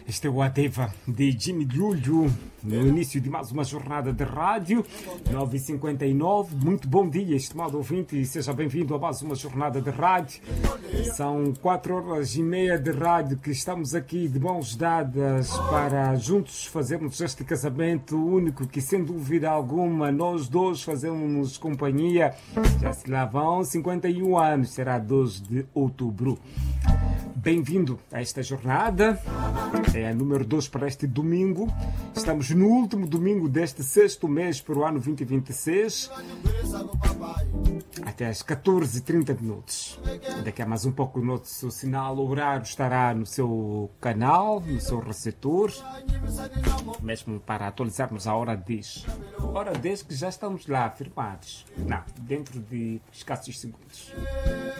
Este é o Adeva de Jimmy Lulho, no início de mais uma jornada de rádio, 9h59. Muito bom dia, estimado ouvinte, e seja bem-vindo a mais uma jornada de rádio. São 4h30 de rádio que estamos aqui de mãos dadas para juntos fazermos este casamento único que, sem dúvida alguma, nós dois fazemos companhia. Já se lá vão 51 anos, será 12 de outubro. Bem-vindo a esta jornada, é a número 2 para este domingo. Estamos no último domingo deste sexto mês para o ano 2026, até às 14h30. Daqui a mais um pouco o nosso sinal horário estará no seu canal, no seu receptor, mesmo para atualizarmos a hora 10. Hora 10 que já estamos lá firmados, dentro de escassos segundos.